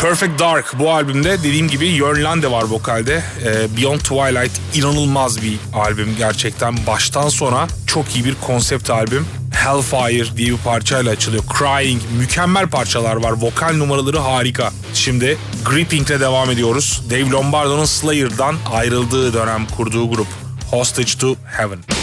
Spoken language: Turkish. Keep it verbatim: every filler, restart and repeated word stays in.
Perfect Dark bu albümde dediğim gibi Jörn Lande var vokalde. Ee, Beyond Twilight inanılmaz bir albüm gerçekten. Baştan sona çok iyi bir konsept albüm. Hellfire diye bir parçayla açılıyor. Crying, mükemmel parçalar var. Vokal numaraları harika. Şimdi Gripping'le devam ediyoruz. Dave Lombardo'nun Slayer'dan ayrıldığı dönem kurduğu grup Hostage to Heaven.